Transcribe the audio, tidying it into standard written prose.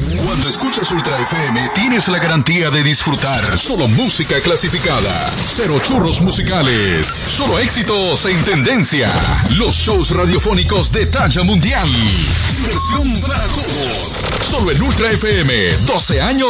Cuando escuchas Ultra FM, tienes la garantía de disfrutar solo música clasificada. Cero churros musicales. Solo éxitos en tendencia. Los shows radiofónicos de talla mundial. Diversión para todos. Solo en Ultra FM. 12 años